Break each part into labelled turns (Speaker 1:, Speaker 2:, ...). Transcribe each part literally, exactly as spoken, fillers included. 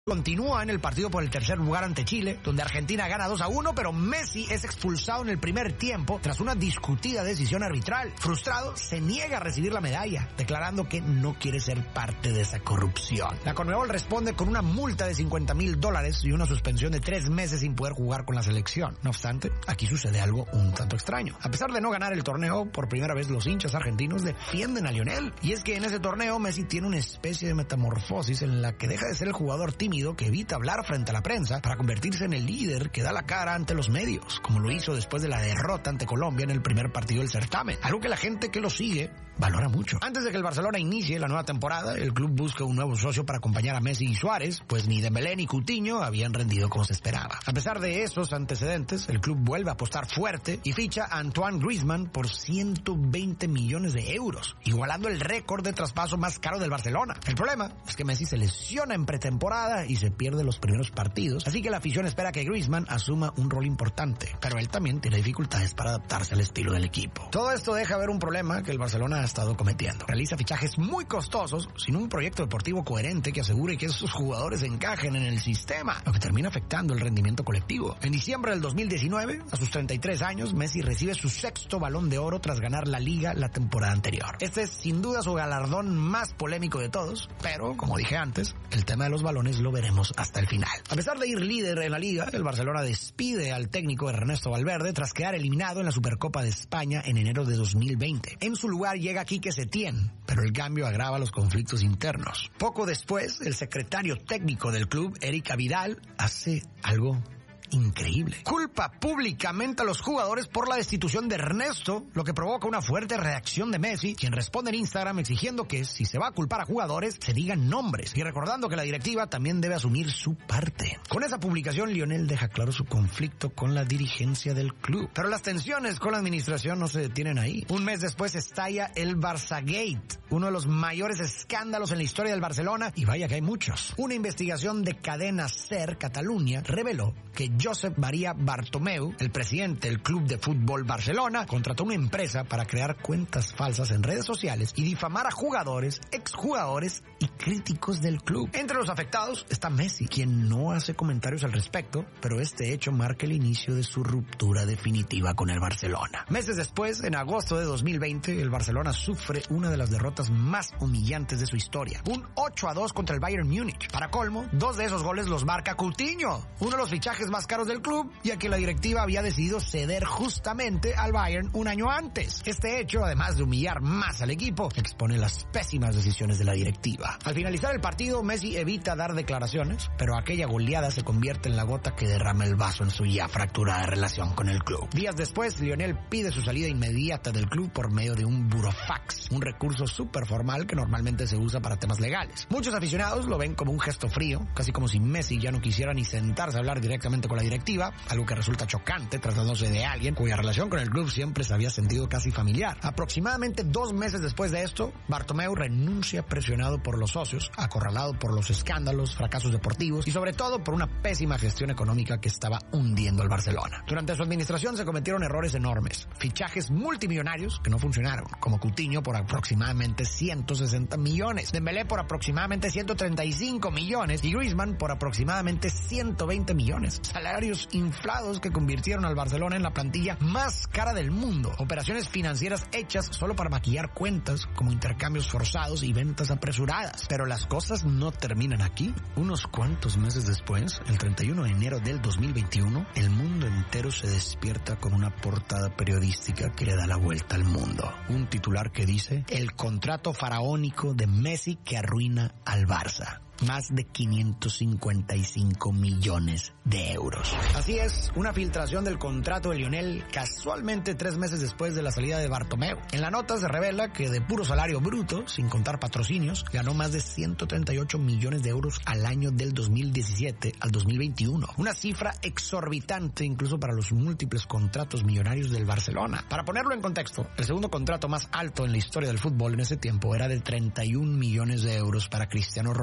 Speaker 1: Continúa en el partido por el tercer lugar ante Chile, donde Argentina gana dos a uno, pero Messi es expulsado en el primer tiempo tras una discutida decisión arbitral. Frustrado, se niega a recibir la medalla, declarando que no quiere ser parte de esa corrupción. La Conmebol responde con una multa de cincuenta mil dólares y una suspensión de tres meses sin poder jugar con la selección. No obstante, aquí sucede algo un tanto extraño. A pesar de no ganar el torneo, por primera vez los hinchas argentinos defienden a Lionel. Y es que en ese torneo Messi tiene una especie de metamorfosis en la que deja de ser el jugador tímido que evita hablar frente a la prensa para convertirse en el líder que da la cara ante los medios, como lo hizo después de la derrota ante Colombia en el primer partido del certamen, algo que la gente que lo sigue valora mucho. Antes de que el Barcelona inicie la nueva temporada, el club busca un nuevo socio para acompañar a Messi y Suárez, pues ni Dembélé ni Coutinho habían rendido como se esperaba. A pesar de esos antecedentes, el club vuelve a apostar fuerte y ficha a Antoine Griezmann por ciento veinte millones de euros, igualando el récord de traspaso más caro del Barcelona. El problema es que Messi se lesiona en pretemporada y se pierde los primeros partidos, así que la afición espera que Griezmann asuma un rol importante, pero él también tiene dificultades para adaptarse al estilo del equipo. Todo esto deja ver un problema que el Barcelona ha estado cometiendo. Realiza fichajes muy costosos sin un proyecto deportivo coherente que asegure que esos jugadores encajen en el sistema, lo que termina afectando el rendimiento colectivo. En diciembre del dos mil diecinueve, a sus treinta y tres años, Messi recibe su sexto Balón de Oro tras ganar la Liga la temporada anterior. Este es sin duda su galardón más polémico de todos, pero, como dije antes, el tema de los balones lo veremos hasta el final. A pesar de ir líder en la liga, el Barcelona despide al técnico Ernesto Valverde tras quedar eliminado en la Supercopa de España en enero de dos mil veinte. En su lugar llega Quique Setién, pero el cambio agrava los conflictos internos. Poco después, el secretario técnico del club, Eric Abidal, hace algo increíble. Culpa públicamente a los jugadores por la destitución de Ernesto, lo que provoca una fuerte reacción de Messi, quien responde en Instagram exigiendo que si se va a culpar a jugadores, se digan nombres y recordando que la directiva también debe asumir su parte. Con esa publicación, Lionel deja claro su conflicto con la dirigencia del club. Pero las tensiones con la administración no se detienen ahí. Un mes después estalla el Barçagate, uno de los mayores escándalos en la historia del Barcelona, y vaya que hay muchos. Una investigación de Cadena SER Cataluña reveló que Josep María Bartomeu, el presidente del Club de Fútbol Barcelona, contrató una empresa para crear cuentas falsas en redes sociales y difamar a jugadores, exjugadores y críticos del club. Entre los afectados está Messi, quien no hace comentarios al respecto, pero este hecho marca el inicio de su ruptura definitiva con el Barcelona. Meses después, en agosto de dos mil veinte, el Barcelona sufre una de las derrotas más humillantes de su historia, un ocho a dos contra el Bayern Múnich. Para colmo, dos de esos goles los marca Coutinho, uno de los fichajes más caros del club, ya que la directiva había decidido ceder justamente al Bayern un año antes. Este hecho, además de humillar más al equipo, expone las pésimas decisiones de la directiva. Al finalizar el partido, Messi evita dar declaraciones, pero aquella goleada se convierte en la gota que derrama el vaso en su ya fracturada relación con el club. Días después, Lionel pide su salida inmediata del club por medio de un burofax, un recurso súper formal que normalmente se usa para temas legales. Muchos aficionados lo ven como un gesto frío, casi como si Messi ya no quisiera ni sentarse a hablar directamente con la directiva, algo que resulta chocante tratándose de alguien cuya relación con el club siempre se había sentido casi familiar. Aproximadamente dos meses después de esto, Bartomeu renuncia presionado por los socios, acorralado por los escándalos, fracasos deportivos y sobre todo por una pésima gestión económica que estaba hundiendo al Barcelona. Durante su administración se cometieron errores enormes, fichajes multimillonarios que no funcionaron, como Coutinho por aproximadamente ciento sesenta millones, Dembélé por aproximadamente ciento treinta y cinco millones y Griezmann por aproximadamente ciento veinte millones. Salarios inflados que convirtieron al Barcelona en la plantilla más cara del mundo. Operaciones financieras hechas solo para maquillar cuentas, como intercambios forzados y ventas apresuradas. Pero las cosas no terminan aquí. Unos cuantos meses después, el treinta y uno de enero del dos mil veintiuno, el mundo entero se despierta con una portada periodística que le da la vuelta al mundo. Un titular que dice: el contrato faraónico de Messi que arruina al Barça. Más de quinientos cincuenta y cinco millones de euros. Así es, una filtración del contrato de Lionel casualmente tres meses después de la salida de Bartomeu. En la nota se revela que de puro salario bruto, sin contar patrocinios, ganó más de ciento treinta y ocho millones de euros al año del dos mil diecisiete al dos mil veintiuno. Una cifra exorbitante incluso para los múltiples contratos millonarios del Barcelona. Para ponerlo en contexto, el segundo contrato más alto en la historia del fútbol en ese tiempo era de treinta y un millones de euros para Cristiano Ronaldo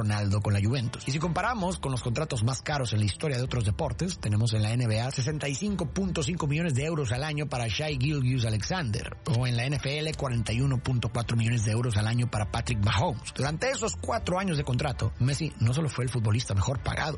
Speaker 1: con la Juventus. Y si comparamos con los contratos más caros en la historia de otros deportes, tenemos en la N B A sesenta y cinco punto cinco millones de euros al año para Shai Gilgeous-Alexander, o en la N F L cuarenta y uno punto cuatro millones de euros al año para Patrick Mahomes. Durante esos cuatro años de contrato, Messi no solo fue el futbolista mejor pagado,